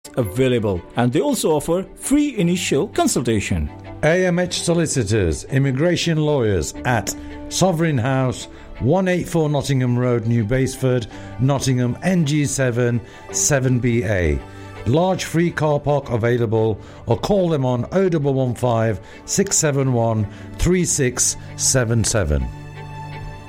available, and they also offer free initial consultation. AMH Solicitors, Immigration Lawyers at Sovereign House, 184 Nottingham Road, New Basford, Nottingham, NG7 7BA. Large free car park available, or call them on 0115 671 3677.